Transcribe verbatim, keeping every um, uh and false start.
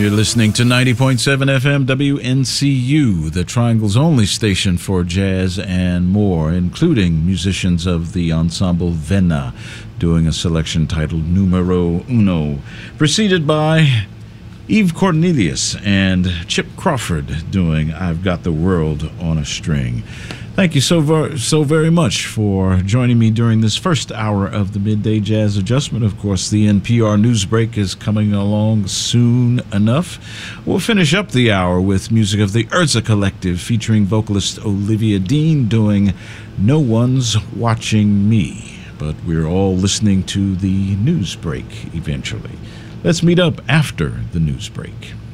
You're listening to ninety point seven F M W N C U, the Triangle's only station for jazz and more, including musicians of the ensemble Vena, doing a selection titled Numero Uno, preceded by Eve Cornelius and Chip Crawford doing I've Got the World on a String. Thank you so, ver- so very much for joining me during this first hour of the Midday Jazz Adjustment. Of course, the N P R News Break is coming along soon enough. We'll finish up the hour with music of the Urza Collective featuring vocalist Olivia Dean doing No One's Watching Me. But we're all listening to the news break eventually. Let's meet up after the news break.